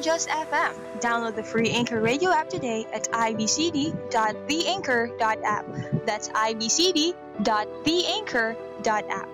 just FM. Download the free Anchor Radio app today at ibcd.theanchor.app. That's ibcd.theanchor.app.